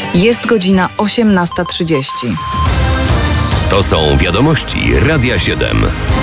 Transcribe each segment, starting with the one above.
Jest godzina 18:30. To są wiadomości Radia 7.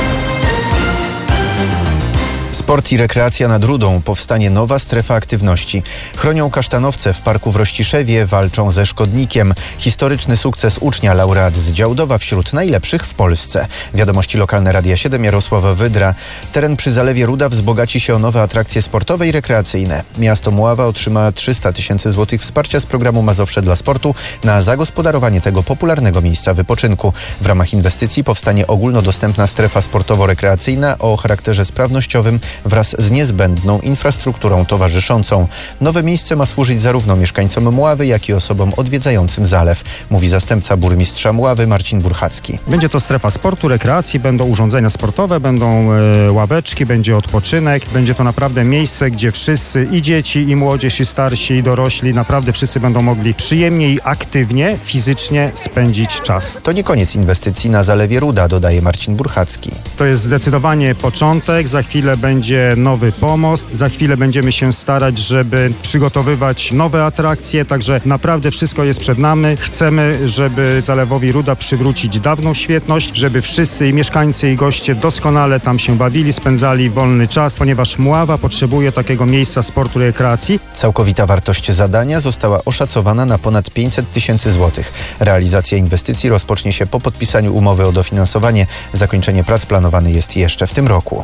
Sport i rekreacja nad Rudą. Powstanie nowa strefa aktywności. Chronią kasztanowce w parku w Rościszewie, walczą ze szkodnikiem. Historyczny sukces ucznia, laureat z Działdowa wśród najlepszych w Polsce. Wiadomości lokalne Radia 7, Jarosław Wydra. Teren przy Zalewie Ruda wzbogaci się o nowe atrakcje sportowe i rekreacyjne. Miasto Mława otrzyma 300 000 złotych wsparcia z programu Mazowsze dla sportu na zagospodarowanie tego popularnego miejsca wypoczynku. W ramach inwestycji powstanie ogólnodostępna strefa sportowo-rekreacyjna o charakterze sprawnościowym wraz z niezbędną infrastrukturą towarzyszącą. Nowe miejsce ma służyć zarówno mieszkańcom Mławy, jak i osobom odwiedzającym zalew, mówi zastępca burmistrza Mławy Marcin Burchacki. Będzie to strefa sportu, rekreacji, będą urządzenia sportowe, będą ławeczki, będzie odpoczynek. Będzie to naprawdę miejsce, gdzie wszyscy, i dzieci, i młodzież, i starsi, i dorośli, naprawdę wszyscy będą mogli przyjemnie i aktywnie, fizycznie spędzić czas. To nie koniec inwestycji na Zalewie Ruda, dodaje Marcin Burchacki. To jest zdecydowanie początek, za chwilę będzie nowy pomost, za chwilę będziemy się starać, żeby przygotowywać nowe atrakcje, także naprawdę wszystko jest przed nami. Chcemy, żeby Zalewowi Ruda przywrócić dawną świetność, żeby wszyscy, i mieszkańcy, i goście doskonale tam się bawili, spędzali wolny czas, ponieważ Mława potrzebuje takiego miejsca sportu i rekreacji. Całkowita wartość zadania została oszacowana na ponad 500 000 złotych. Realizacja inwestycji rozpocznie się po podpisaniu umowy o dofinansowanie. Zakończenie prac planowane jest jeszcze w tym roku.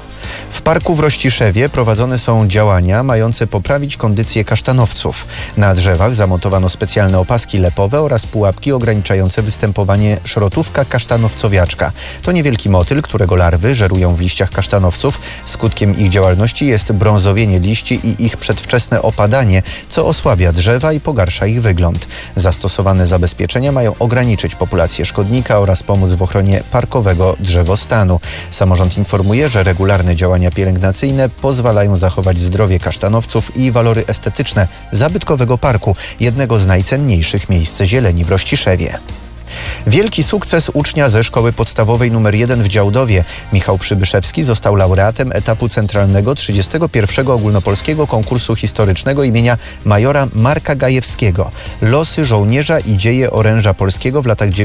W parku w Rościszewie prowadzone są działania mające poprawić kondycję kasztanowców. Na drzewach zamontowano specjalne opaski lepowe oraz pułapki ograniczające występowanie szrotówka kasztanowcowiaczka. To niewielki motyl, którego larwy żerują w liściach kasztanowców. Skutkiem ich działalności jest brązowienie liści i ich przedwczesne opadanie, co osłabia drzewa i pogarsza ich wygląd. Zastosowane zabezpieczenia mają ograniczyć populację szkodnika oraz pomóc w ochronie parkowego drzewostanu. Samorząd informuje, że regularne działania pielęgnacyjne pozwalają zachować zdrowie kasztanowców i walory estetyczne zabytkowego parku, jednego z najcenniejszych miejsc zieleni w Rościszewie. Wielki sukces ucznia ze szkoły podstawowej nr 1 w Działdowie. Michał Przybyszewski został laureatem etapu centralnego 31. ogólnopolskiego konkursu historycznego imienia majora Marka Gajewskiego. Losy żołnierza i dzieje oręża polskiego w latach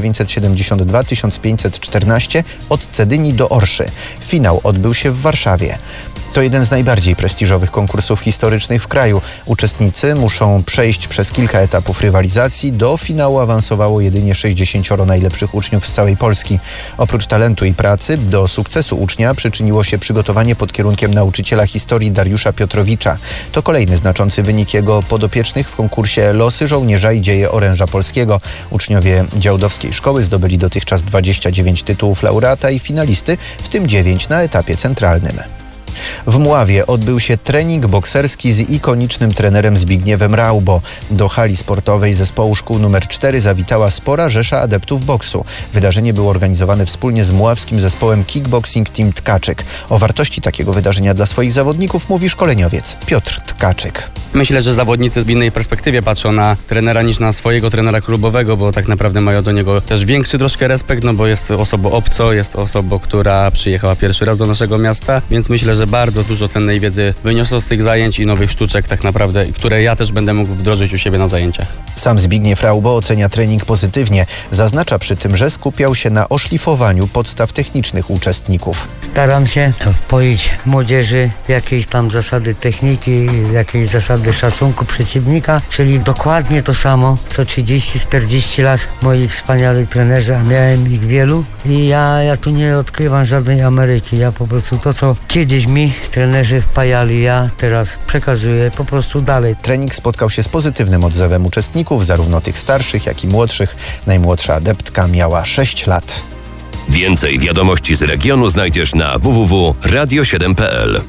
972-1514 od Cedyni do Orszy. Finał odbył się w Warszawie. To jeden z najbardziej prestiżowych konkursów historycznych w kraju. Uczestnicy muszą przejść przez kilka etapów rywalizacji. Do finału awansowało jedynie 60 najlepszych uczniów z całej Polski. Oprócz talentu i pracy do sukcesu ucznia przyczyniło się przygotowanie pod kierunkiem nauczyciela historii Dariusza Piotrowicza. To kolejny znaczący wynik jego podopiecznych w konkursie Losy żołnierza i dzieje oręża polskiego. Uczniowie działdowskiej szkoły zdobyli dotychczas 29 tytułów laureata i finalisty, w tym 9 na etapie centralnym. W Mławie odbył się trening bokserski z ikonicznym trenerem Zbigniewem Raubo. Do hali sportowej zespołu szkół nr 4 zawitała spora rzesza adeptów boksu. Wydarzenie było organizowane wspólnie z mławskim zespołem Kickboxing Team Tkaczyk. O wartości takiego wydarzenia dla swoich zawodników mówi szkoleniowiec Piotr Tkaczyk. Myślę, że zawodnicy w innej perspektywie patrzą na trenera niż na swojego trenera klubowego, bo tak naprawdę mają do niego też większy troszkę respekt, no bo jest osobą obco, jest osobą, która przyjechała pierwszy raz do naszego miasta, więc myślę, że bardzo dużo cennej wiedzy wyniosło z tych zajęć i nowych sztuczek tak naprawdę, które ja też będę mógł wdrożyć u siebie na zajęciach. Sam Zbigniew Raubo ocenia trening pozytywnie. Zaznacza przy tym, że skupiał się na oszlifowaniu podstaw technicznych uczestników. Staram się wpoić młodzieży jakieś tam zasady techniki, jakieś zasady szacunku przeciwnika, czyli dokładnie to samo, co 30-40 lat moi wspaniali trenerzy, a miałem ich wielu i ja tu nie odkrywam żadnej Ameryki. Ja po prostu to, co kiedyś mi trenerzy wpajali, ja teraz przekazuję po prostu dalej. Trening spotkał się z pozytywnym odzewem uczestników, zarówno tych starszych, jak i młodszych. Najmłodsza adeptka miała 6 lat. Więcej wiadomości z regionu znajdziesz na www.radio7.pl.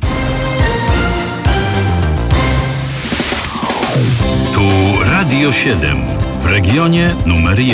Tu Radio 7 w regionie numer 1.